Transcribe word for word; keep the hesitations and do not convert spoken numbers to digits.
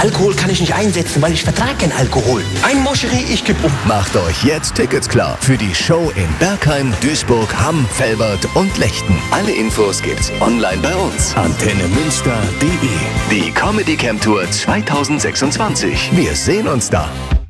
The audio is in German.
Alkohol kann ich nicht einsetzen, weil ich vertrage keinen Alkohol. Ein Moscherie, ich kipp um. Macht euch jetzt Tickets klar für die Show in Bergheim, Duisburg, Hamm, Velbert und Lechten. Alle Infos gibt's online bei uns. antenne münster punkt de. Die Comedy Camp Tour zweitausendsechsundzwanzig. Wir sehen uns da.